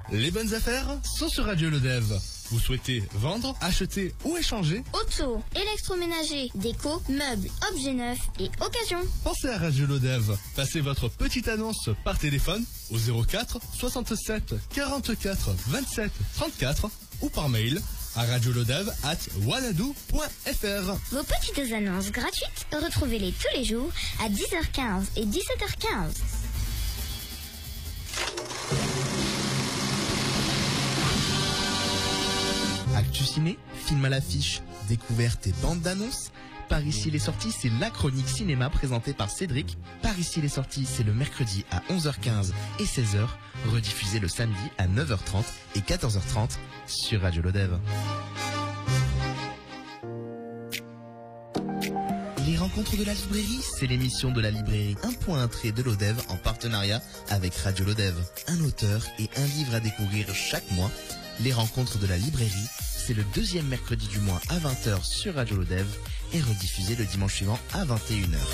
Les bonnes affaires sont sur Radio Lodev. Vous souhaitez vendre, acheter ou échanger? Auto, électroménager, déco, meubles, objets neufs et occasion. Pensez à Radio Lodev. Passez votre petite annonce par téléphone au 04 67 44 27 34 ou par mail à radiolodev@wanadoo.fr. Vos petites annonces gratuites, retrouvez-les tous les jours à 10h15 et 17h15. Actu Ciné, film à l'affiche, découvertes et bandes d'annonces. Par ici les sorties, c'est la chronique cinéma présentée par Cédric. Par ici les sorties, c'est le mercredi à 11h15 et 16h, rediffusé le samedi à 9h30 et 14h30 sur Radio Lodev. Les rencontres de la librairie, c'est l'émission de la librairie 1.1 de Lodev en partenariat avec Radio Lodev. Un auteur et un livre à découvrir chaque mois. Les rencontres de la librairie, c'est le deuxième mercredi du mois à 20h sur Radio Lodev et rediffusé le dimanche suivant à 21h.